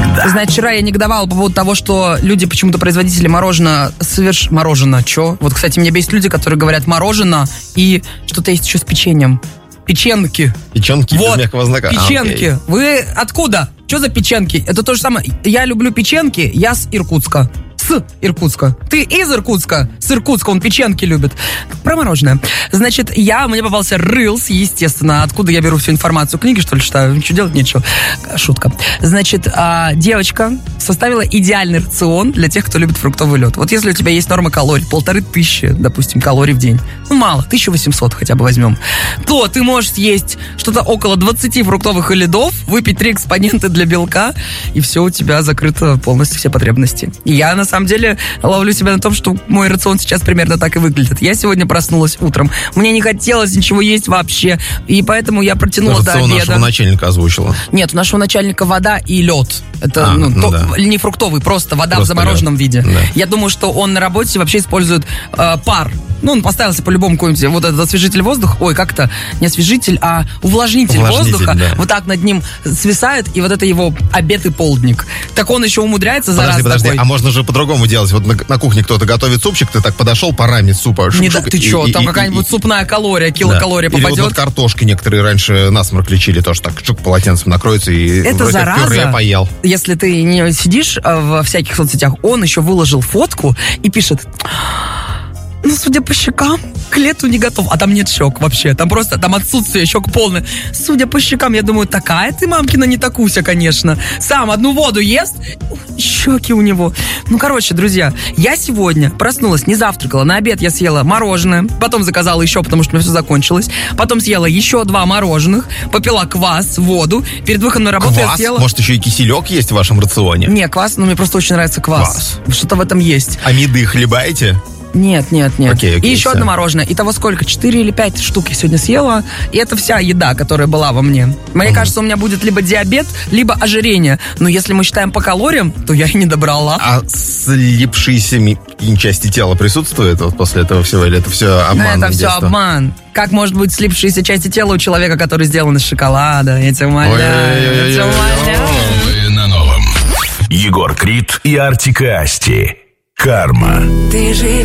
Да. Значит, вчера я негодовала по поводу того, что люди, почему-то производители мороженого Мороженое, чё? Вот, кстати, меня бесит люди, которые говорят мороженое и что-то есть еще с печеньем. Печенки. Печенки вот, без мягкого знака. Печенки. Вы откуда? Что за печенки? Это то же самое. Я люблю печенки, я с Иркутска. С Иркутска. Ты из Иркутска? С Иркутска, он печенки любит. Про мороженое. Значит, мне попался Reels, естественно. Откуда я беру всю информацию? Книги, что ли, читаю? Ничего делать, нечего. Шутка. Значит, девочка составила идеальный рацион для тех, кто любит фруктовый лед. Вот если у тебя есть норма калорий, 1500, допустим, калорий в день. Ну, мало, 1800 хотя бы возьмем. То ты можешь съесть что-то около 20 фруктовых ледов, выпить 3 экспонента для белка, и все, у тебя закрыто полностью все потребности. И я, на самом деле, ловлю себя на том, что мой рацион сейчас примерно так и выглядит. Я сегодня проснулась утром. Мне не хотелось ничего есть вообще, и поэтому я протянула до обеда. Нашего начальника озвучила. Нет, у нашего начальника вода и лед. Это не фруктовый, просто вода просто в замороженном виде. Да. Я думаю, что он на работе вообще использует пар. Ну, он поставился по-любому какой-нибудь вот этот освежитель воздуха. Ой, как-то не освежитель, а увлажнитель воздуха. Да. Вот так над ним свисает, и вот это его обед и полдник. Так он еще умудряется зараза Подожди, такой. а можно же по-другому делать. Вот на кухне кто-то готовит супчик, ты так подошел, парами супа. Ты что, там какая-нибудь супная калория, килокалория попадет. Или вот картошки некоторые раньше насморк лечили, тоже так чук полотенцем накроется и это зараза, пюре поел. Если ты не сидишь во всяких соцсетях, он еще выложил фотку и пишет: ну, судя по щекам, к лету не готов. А там нет щек вообще. Там отсутствие щек полное. Судя по щекам, я думаю, такая ты, мамкина, не такуся, конечно. Сам одну воду ест, щеки у него. Ну, короче, друзья, я сегодня проснулась, не завтракала. На обед я съела мороженое. Потом заказала еще, потому что у меня все закончилось. Потом съела еще 2 мороженых. Попила квас, воду. Перед выходом на работу я съела... Может, еще и киселек есть в вашем рационе? Не, квас, но мне просто очень нравится квас. Что-то в этом есть. А меды хлебаете? Нет. Окей, и еще одно мороженое. Итого сколько? 4 или 5 штук я сегодня съела. И это вся еда, которая была во мне. Мне кажется, у меня будет либо диабет, либо ожирение. Но если мы считаем по калориям, то я и не добрала. А слипшиеся части тела присутствуют вот после этого всего? Или это все обман? Это все обман. Как может быть слипшиеся части тела у человека, который сделан из шоколада? Я тебя умоляю. Новые на новом. Егор Крид и Артик и Асти. Карма. Ты живешь